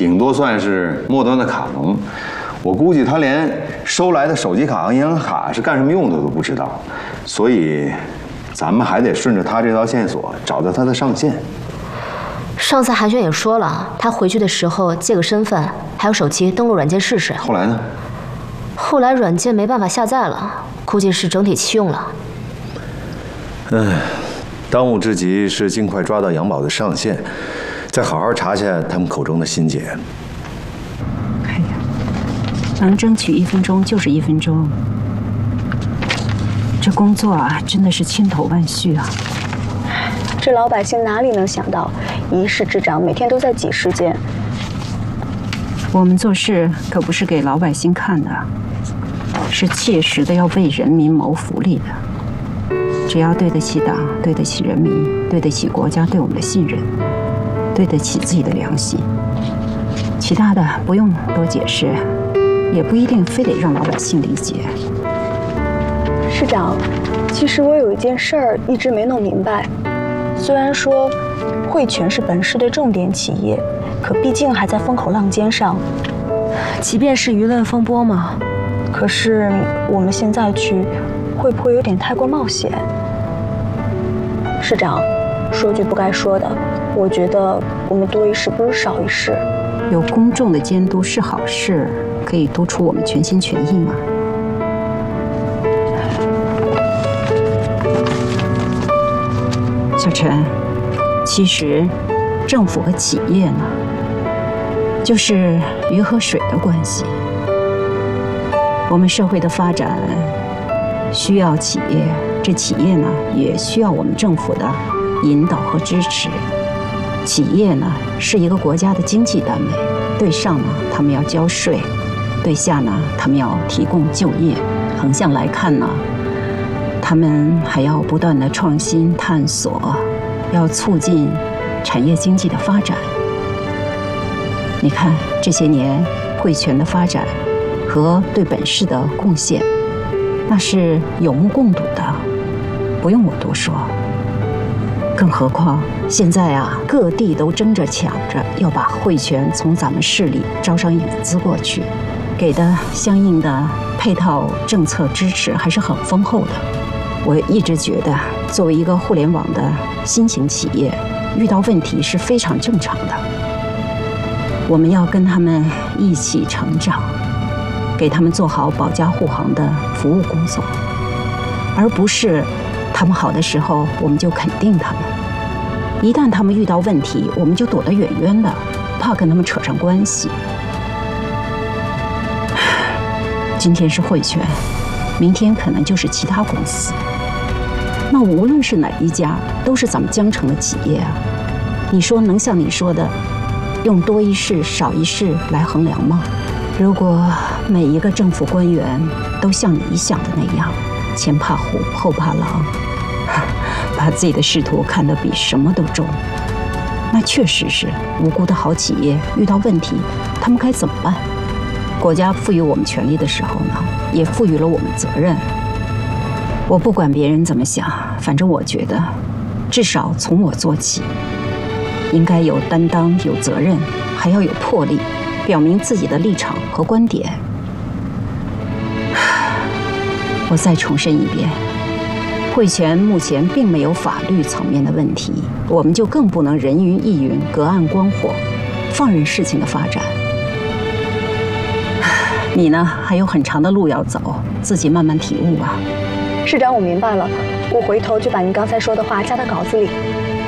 顶多算是末端的卡农。我估计他连收来的手机卡和银行卡是干什么用的都不知道，所以咱们还得顺着他这条线索找到他的上线。 上次韩轩也说了，他回去的时候借个身份，还有手机登录软件试试。 后来呢？ 后来软件没办法下载了，估计是整体弃用了。 当务之急是尽快抓到杨宝的上线，再好好查下他们口中的心结。 哎呀，能争取1分钟就是1分钟。这工作啊，真的是千头万绪啊。 这老百姓哪里能想到，一市之长每天都在挤时间。 我们做事可不是给老百姓看的，是切实的要为人民谋福利的。只要对得起党，对得起人民，对得起国家对我们的信任，对得起自己的良心，其他的不用多解释，也不一定非得让老百姓理解。 市长，其实我有一件事儿一直没弄明白。虽然说汇泉是本市的重点企业，可毕竟还在风口浪尖上。 即便是舆论风波嘛， 可是我们现在去，会不会有点太过冒险？市长，说句不该说的，我觉得我们多一事不如少一事。 有公众的监督是好事，可以督促我们全心全意嘛。小陈，其实政府和企业呢，就是鱼和水的关系。我们社会的发展需要企业，这企业呢也需要我们政府的引导和支持。企业呢是一个国家的经济单位，对上呢他们要交税，对下呢他们要提供就业。横向来看呢，他们还要不断的创新探索，要促进产业经济的发展。你看这些年汇泉的发展和对本市的贡献，那是有目共睹的，不用我多说。更何况现在啊，各地都争着抢着要把汇泉从咱们市里招商引资过去，给的相应的配套政策支持还是很丰厚的。我一直觉得，作为一个互联网的新型企业，遇到问题是非常正常的。我们要跟他们一起成长，给他们做好保驾护航的服务工作，而不是他们好的时候我们就肯定他们，一旦他们遇到问题，我们就躲得远远的，怕跟他们扯上关系。今天是汇泉，明天可能就是其他公司。那无论是哪一家，都是咱们江城的企业啊。你说能像你说的，用多一事少一事来衡量吗？如果每一个政府官员都像你想的那样，前怕虎后怕狼，把自己的仕途看得比什么都重，那确实是无辜的好企业遇到问题，他们该怎么办？国家赋予我们权利的时候呢，也赋予了我们责任。我不管别人怎么想，反正我觉得，至少从我做起，应该有担当、有责任，还要有魄力，表明自己的立场和观点。我再重申一遍，汇泉目前并没有法律层面的问题，我们就更不能人云亦云、隔岸观火，放任事情的发展。你呢，还有很长的路要走，自己慢慢体悟吧。 市长，我明白了，我回头就把您刚才说的话加到稿子里。